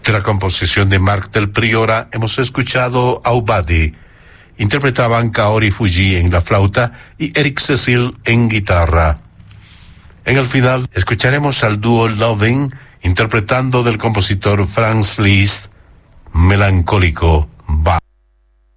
De la composición de Marc del Priora hemos escuchado Aubade. Interpretaban Kaori Fuji en la flauta y Eric Cecil en guitarra. En el final escucharemos al dúo Loving interpretando del compositor Franz Liszt, Melancólico Vals.